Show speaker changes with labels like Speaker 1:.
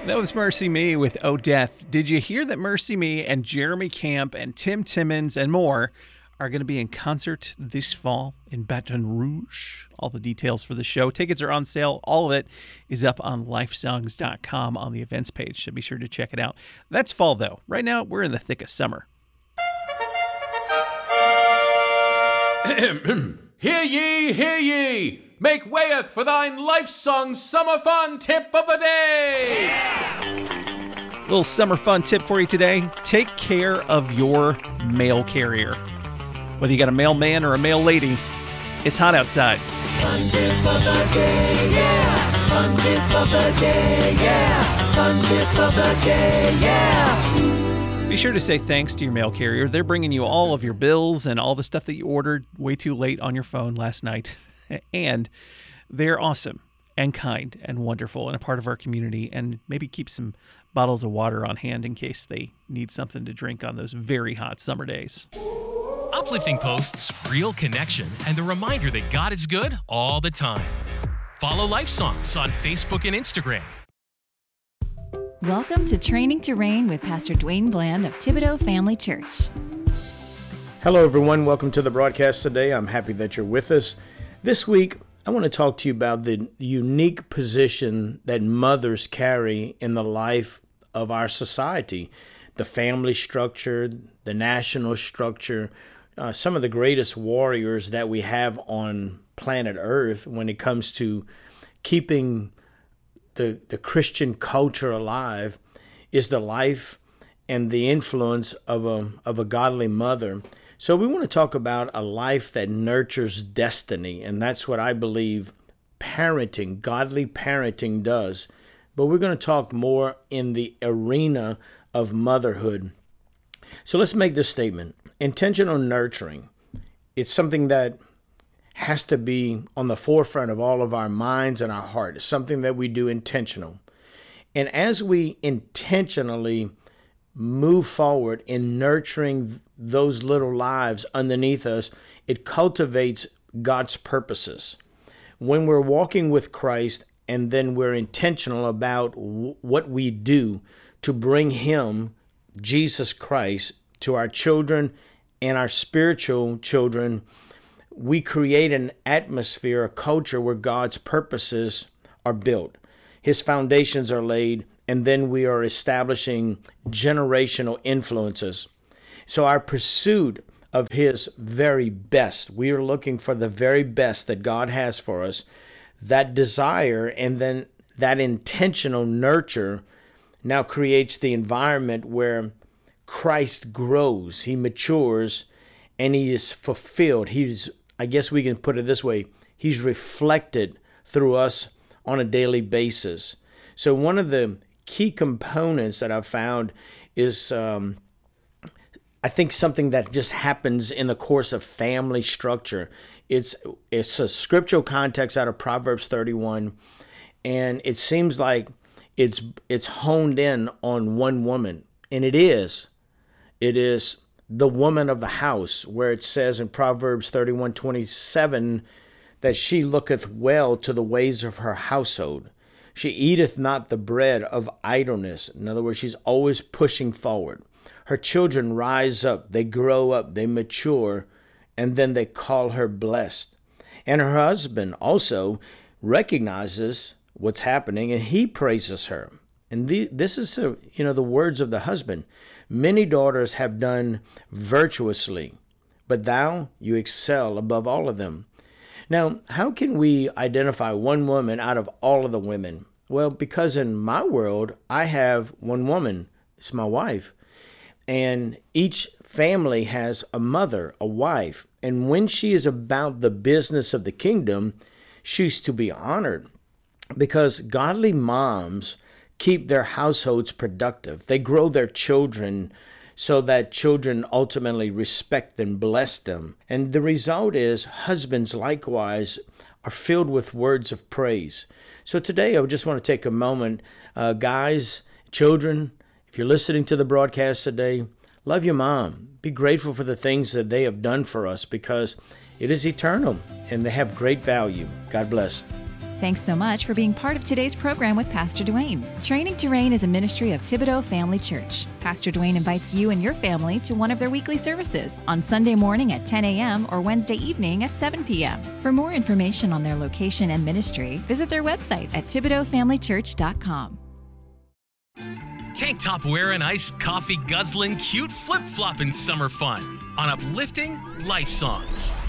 Speaker 1: That was Mercy Me with Oh Death. Did you hear that Mercy Me and Jeremy Camp and Tim Timmons and more are going to be in concert this fall in Baton Rouge? All the details for the show. Tickets are on sale. All of it is up on lifesongs.com on the events page, so be sure to check it out. That's fall, though. Right now, we're in the thick of summer.
Speaker 2: Hear ye, hear ye! Make wayeth for thine Life Song Summer Fun Tip of the Day!
Speaker 1: Little summer fun tip for you today. Take care of your mail carrier. Whether you got a mailman or a mail lady, it's hot outside.
Speaker 3: Fun tip of the day, yeah! Fun tip of the day, yeah! Fun tip of the day, yeah!
Speaker 1: Be sure to say thanks to your mail carrier. They're bringing you all of your bills and all the stuff that you ordered way too late on your phone last night. And they're awesome and kind and wonderful and a part of our community, and maybe keep some bottles of water on hand in case they need something to drink on those very hot summer days.
Speaker 4: Uplifting posts, real connection, and the reminder that God is good all the time. Follow Life Songs on Facebook and Instagram.
Speaker 5: Welcome to Training to Reign with Pastor Dwayne Bland of Thibodaux Family Church.
Speaker 6: Hello, everyone. Welcome to the broadcast today. I'm happy that you're with us. This week, I want to talk to you about the unique position that mothers carry in the life of our society, the family structure, the national structure, some of the greatest warriors that we have on planet Earth when it comes to keeping the Christian culture alive is the life and the influence of a godly mother. So we want to talk about a life that nurtures destiny, and that's what I believe parenting, godly parenting does. But we're going to talk more in the arena of motherhood. So let's make this statement. Intentional nurturing, it's something that has to be on the forefront of all of our minds and our heart. It's something that we do intentional. And as we intentionally move forward in nurturing those little lives underneath us, it cultivates God's purposes. When we're walking with Christ and then we're intentional about what we do to bring Him, Jesus Christ, to our children and our spiritual children, we create an atmosphere, a culture where God's purposes are built. His foundations are laid, and then we are establishing generational influences. So our pursuit of His very best, we are looking for the very best that God has for us. That desire and then that intentional nurture now creates the environment where Christ grows, He matures, and He is fulfilled. I guess we can put it this way, He's reflected through us on a daily basis. So one of the key components that I've found is, I think, something that just happens in the course of family structure. It's a scriptural context out of Proverbs 31, and it seems like it's honed in on one woman, and it is the woman of the house, where it says in Proverbs 31:27 that she looketh well to the ways of her household. She eateth not the bread of idleness. In other words, she's always pushing forward. Her children rise up, they grow up, they mature, and then they call her blessed. And her husband also recognizes what's happening, and he praises her. And this is the words of the husband. Many daughters have done virtuously, but thou, you excel above all of them. Now, how can we identify one woman out of all of the women? Well, because in my world, I have one woman. It's my wife. And each family has a mother, a wife. And when she is about the business of the kingdom, she's to be honored, because godly moms keep their households productive. They grow their children so that children ultimately respect and bless them. And the result is husbands likewise are filled with words of praise. So today I just want to take a moment, guys, children, if you're listening to the broadcast today, love your mom. Be grateful for the things that they have done for us, because it is eternal and they have great value. God bless.
Speaker 5: Thanks so much for being part of today's program with Pastor Dwayne. Training to Reign is a ministry of Thibodaux Family Church. Pastor Dwayne invites you and your family to one of their weekly services on Sunday morning at 10 a.m. or Wednesday evening at 7 p.m. For more information on their location and ministry, visit their website at ThibodauxFamilyChurch.com.
Speaker 4: Tank top wearing, iced coffee guzzling, cute flip flopping summer fun on uplifting life songs.